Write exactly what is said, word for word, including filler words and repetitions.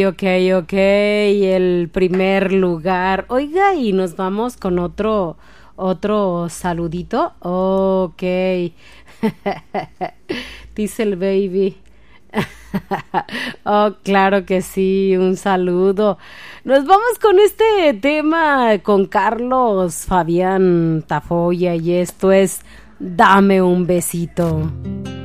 Ok, ok, el primer lugar. Oiga, y nos vamos con otro, otro saludito. Ok. Dice el baby. Oh, claro que sí, un saludo. Nos vamos con este tema con Carlos Fabián Tafoya y esto es Dame un besito.